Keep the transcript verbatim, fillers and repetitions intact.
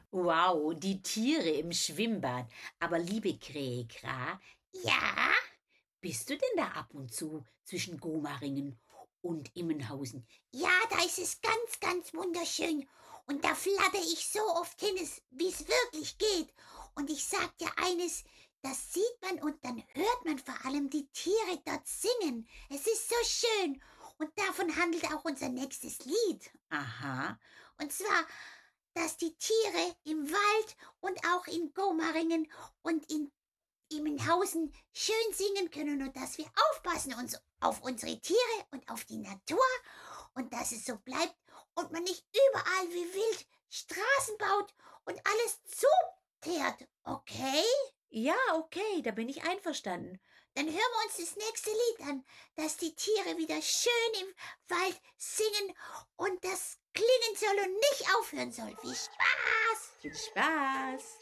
Wow, die Tiere im Schwimmbad. Aber liebe Kräkra, Ja, bist du denn da ab und zu zwischen Gomaringen und Immenhausen? ja, da ist es ganz, ganz wunderschön. Und da flatter ich so oft hin, es- wie es wirklich geht. Und ich sag dir eines, das sieht man und dann hört man vor allem die Tiere dort singen. Es ist so schön. Und davon handelt auch unser nächstes Lied. Aha, Und zwar, dass die Tiere im Wald und auch in Gomaringen und in Immenhausen schön singen können und dass wir aufpassen uns auf unsere Tiere und auf die Natur und dass es so bleibt und man nicht überall wie wild Straßen baut und alles zuteert. Okay? ja, okay, da bin ich einverstanden. Dann hören wir uns das nächste Lied an, dass die Tiere wieder schön im Wald singen und das klingen soll und nicht aufhören soll. Viel Spaß! Viel Spaß!